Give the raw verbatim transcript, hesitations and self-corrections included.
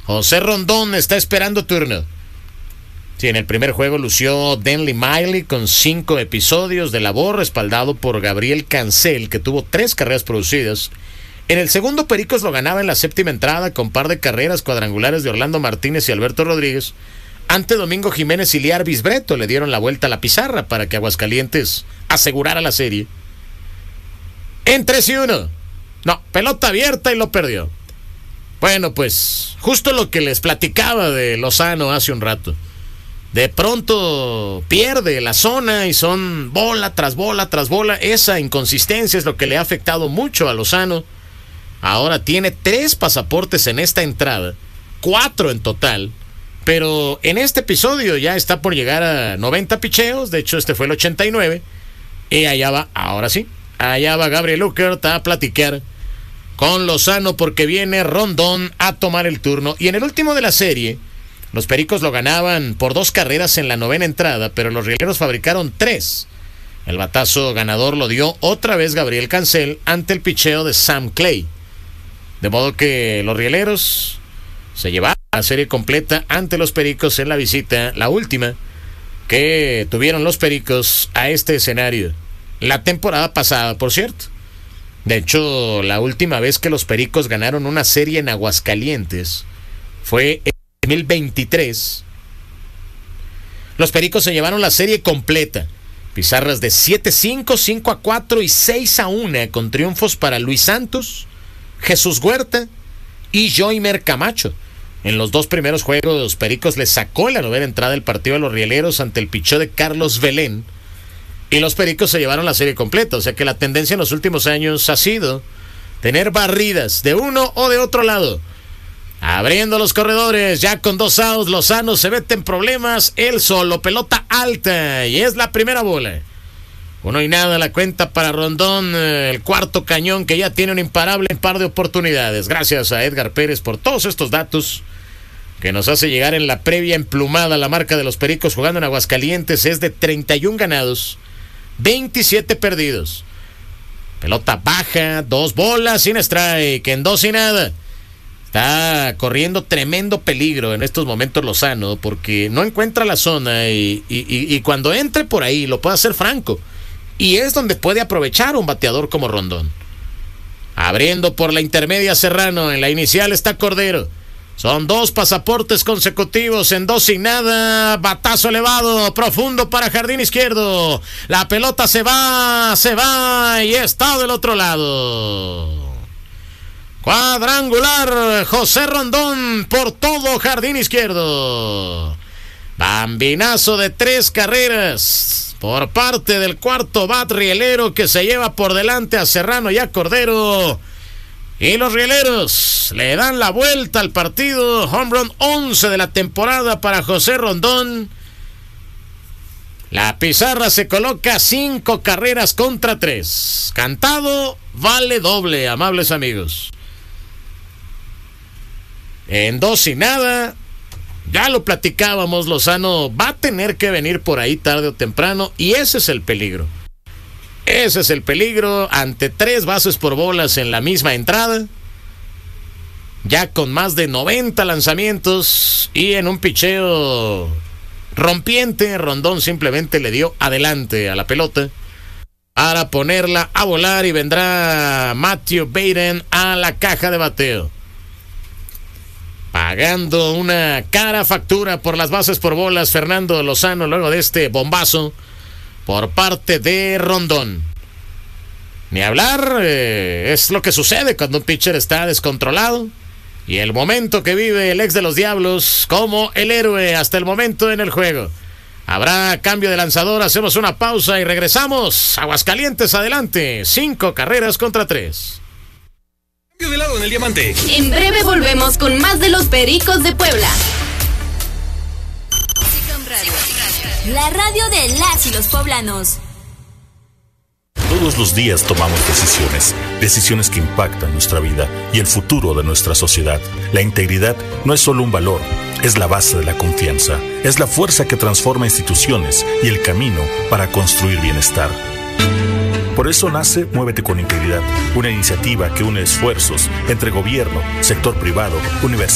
José Rondón está esperando turno. Sí, en el primer juego lució Denley Miley con cinco episodios de labor, respaldado por Gabriel Cancel, que tuvo tres carreras producidas. En el segundo, Pericos lo ganaba en la séptima entrada con par de carreras cuadrangulares de Orlando Martínez y Alberto Rodríguez. Ante Domingo Jiménez y Liar Bisbreto le dieron la vuelta a la pizarra para que Aguascalientes asegurara la serie. En tres y uno. No, pelota abierta y lo perdió. Bueno, pues justo lo que les platicaba de Lozano hace un rato. De pronto pierde la zona y son bola tras bola tras bola. Esa inconsistencia es lo que le ha afectado mucho a Lozano. Ahora tiene tres pasaportes en esta entrada, cuatro en total. Pero en este episodio ya está por llegar a noventa picheos. De hecho, este fue el ochenta y nueve. Y allá va, ahora sí, allá va Gabriel Uckert a platicar con Lozano porque viene Rondón a tomar el turno. Y en el último de la serie, los Pericos lo ganaban por dos carreras en la novena entrada, pero los rieleros fabricaron tres. El batazo ganador lo dio otra vez Gabriel Cancel ante el picheo de Sam Clay. De modo que los rieleros se llevaron la serie completa ante los Pericos en la visita, la última que tuvieron los Pericos a este escenario. La temporada pasada, por cierto. De hecho, la última vez que los Pericos ganaron una serie en Aguascalientes fue en dos mil veintitrés. Los Pericos se llevaron la serie completa. Pizarras de siete cinco, cinco a cuatro y seis a uno con triunfos para Luis Santos, Jesús Huerta y Joymer Camacho. En los dos primeros juegos, Pericos le sacó la novena entrada del partido a los rieleros ante el picheo de Carlos Belén. Y los Pericos se llevaron la serie completa. O sea que la tendencia en los últimos años ha sido tener barridas de uno o de otro lado. Abriendo los corredores, ya con dos outs, Lozano se mete en problemas, él solo, pelota alta, y es la primera bola. Uno y nada la cuenta para Rondón, el cuarto cañón que ya tiene un imparable par de oportunidades. Gracias a Edgar Pérez por todos estos datos que nos hace llegar en la previa emplumada. La marca de los Pericos jugando en Aguascalientes es de treinta y uno ganados, veintisiete perdidos. Pelota baja, dos bolas sin strike, en dos y nada. Está corriendo tremendo peligro en estos momentos Lozano porque no encuentra la zona y, y, y, y cuando entre por ahí lo puede hacer franco. Y es donde puede aprovechar un bateador como Rondón. Abriendo por la intermedia Serrano, en la inicial está Cordero. Son dos pasaportes consecutivos en dos y nada. Batazo elevado, profundo para jardín izquierdo. La pelota se va, se va y está del otro lado. Cuadrangular, José Rondón por todo jardín izquierdo. Bambinazo de tres carreras por parte del cuarto bat rielero que se lleva por delante a Serrano y a Cordero. Y los rieleros le dan la vuelta al partido. Home run once de la temporada para José Rondón. La pizarra se coloca cinco carreras contra tres. Cantado vale doble, amables amigos. En dos y nada, ya lo platicábamos, Lozano va a tener que venir por ahí tarde o temprano y ese es el peligro. Ese es el peligro ante tres bases por bolas en la misma entrada, ya con más de noventa lanzamientos y en un picheo rompiente. Rondón simplemente le dio adelante a la pelota para ponerla a volar y vendrá Matthew Baden a la caja de bateo, pagando una cara factura por las bases por bolas Fernando Lozano luego de este bombazo por parte de Rondón. Ni hablar, eh, es lo que sucede cuando un pitcher está descontrolado y el momento que vive el ex de los Diablos como el héroe hasta el momento en el juego. Habrá cambio de lanzador, hacemos una pausa y regresamos. Aguascalientes adelante, cinco carreras contra tres. De lado en el diamante. En breve volvemos con más de los Pericos de Puebla. La radio de las y los poblanos. Todos los días tomamos decisiones, decisiones que impactan nuestra vida y el futuro de nuestra sociedad. La integridad no es solo un valor, es la base de la confianza, es la fuerza que transforma instituciones y el camino para construir bienestar. Por eso nace Muévete con Integridad, una iniciativa que une esfuerzos entre gobierno, sector privado, universidad.